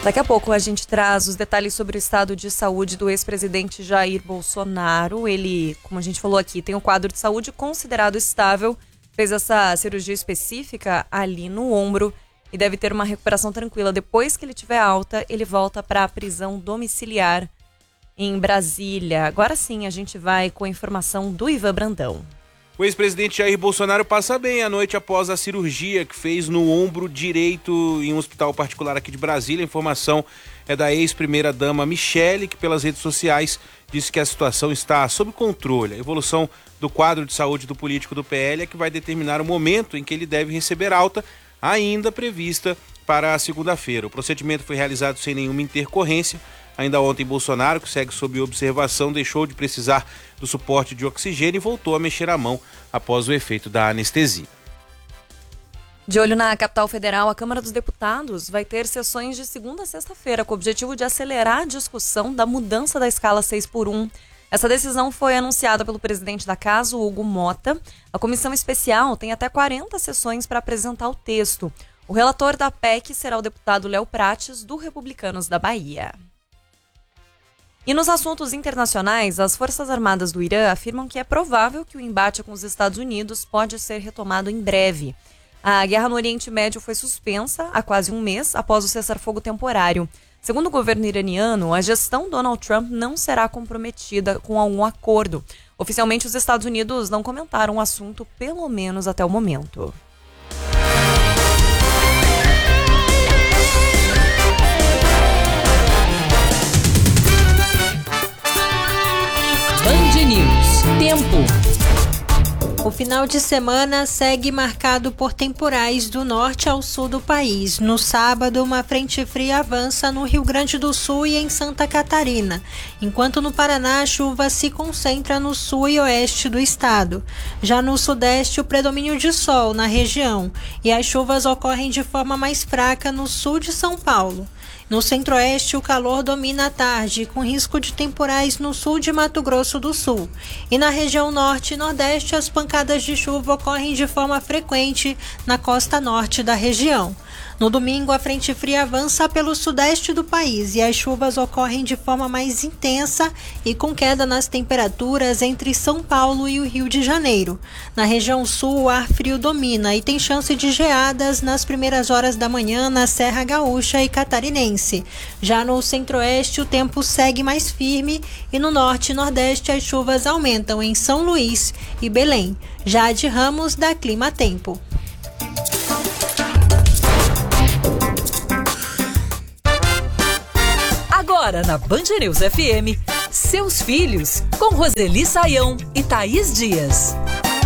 Daqui a pouco a gente traz os detalhes sobre o estado de saúde do ex-presidente Jair Bolsonaro. Ele, como a gente falou aqui, tem um quadro de saúde considerado estável, fez essa cirurgia específica ali no ombro e deve ter uma recuperação tranquila. Depois que ele tiver alta, ele volta para a prisão domiciliar em Brasília. Agora sim, a gente vai com a informação do Ivan Brandão. O ex-presidente Jair Bolsonaro passa bem à noite após a cirurgia que fez no ombro direito em um hospital particular aqui de Brasília. A informação é da ex-primeira-dama Michele, que pelas redes sociais disse que a situação está sob controle. A evolução do quadro de saúde do político do PL é que vai determinar o momento em que ele deve receber alta, ainda prevista para a segunda-feira. O procedimento foi realizado sem nenhuma intercorrência. Ainda ontem, Bolsonaro, que segue sob observação, deixou de precisar do suporte de oxigênio e voltou a mexer a mão após o efeito da anestesia. De olho na capital federal, a Câmara dos Deputados vai ter sessões de segunda a sexta-feira com o objetivo de acelerar a discussão da mudança da escala 6x1. Essa decisão foi anunciada pelo presidente da casa, Hugo Mota. A comissão especial tem até 40 sessões para apresentar o texto. O relator da PEC será o deputado Léo Prates, do Republicanos da Bahia. E nos assuntos internacionais, as Forças Armadas do Irã afirmam que é provável que o embate com os Estados Unidos pode ser retomado em breve. A guerra no Oriente Médio foi suspensa há quase um mês após o cessar-fogo temporário. Segundo o governo iraniano, a gestão Donald Trump não será comprometida com algum acordo. Oficialmente, os Estados Unidos não comentaram o assunto, pelo menos até o momento. Band News. Tempo. O final de semana segue marcado por temporais do norte ao sul do país. No sábado, uma frente fria avança no Rio Grande do Sul e em Santa Catarina, enquanto no Paraná a chuva se concentra no sul e oeste do estado. Já no sudeste, o predomínio de sol na região e as chuvas ocorrem de forma mais fraca no sul de São Paulo. No centro-oeste, o calor domina à tarde, com risco de temporais no sul de Mato Grosso do Sul. E na região norte e nordeste, as pancadas de chuva ocorrem de forma frequente na costa norte da região. No domingo, a frente fria avança pelo sudeste do país e as chuvas ocorrem de forma mais intensa e com queda nas temperaturas entre São Paulo e o Rio de Janeiro. Na região sul, o ar frio domina e tem chance de geadas nas primeiras horas da manhã na Serra Gaúcha e Catarinense. Já no centro-oeste, o tempo segue mais firme e no norte e nordeste as chuvas aumentam em São Luís e Belém. Jade Ramos, da Clima Tempo. Agora na Band News FM, seus filhos, com Roseli Saião e Thaís Dias.